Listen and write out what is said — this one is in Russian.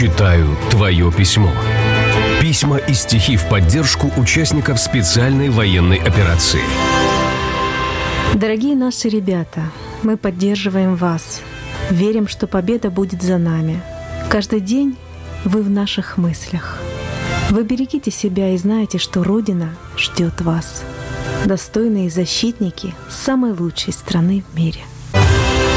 Читаю твое письмо. Письма и стихи в поддержку участников специальной военной операции. Дорогие наши ребята, мы поддерживаем вас. Верим, что победа будет за нами. Каждый день вы в наших мыслях. Вы берегите себя и знайте, что Родина ждет вас. Достойные защитники самой лучшей страны в мире.